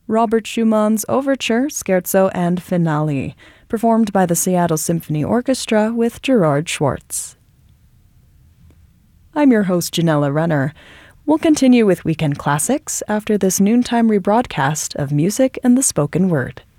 Robert Schumann's Overture, Scherzo, and Finale, performed by the Seattle Symphony Orchestra with Gerard Schwartz. I'm your host, Janella Renner. We'll continue with Weekend Classics after this noontime rebroadcast of music and the spoken word.